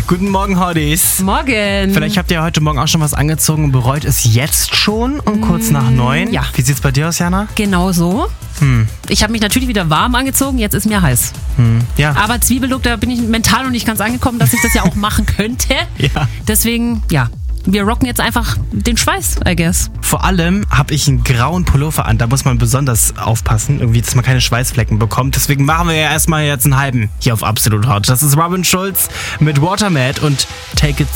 Guten Morgen, Hotties. Morgen. Vielleicht habt ihr heute Morgen auch schon was angezogen und bereut es jetzt schon um kurz nach 9. Ja. Wie sieht's bei dir aus, Jana? Genau so. Ich habe mich natürlich wieder warm angezogen, jetzt ist mir heiß. Ja. Aber Zwiebellook, da bin ich mental noch nicht ganz angekommen, dass ich das ja auch machen könnte. Ja. Deswegen, ja, wir rocken jetzt einfach den Schweiß, I guess. Vor allem habe ich einen grauen Pullover an. Da muss man besonders aufpassen, irgendwie, dass man keine Schweißflecken bekommt. Deswegen machen wir ja erstmal jetzt einen halben hier auf Absolut Hot. Das ist Robin Schulz mit Watermad und Take It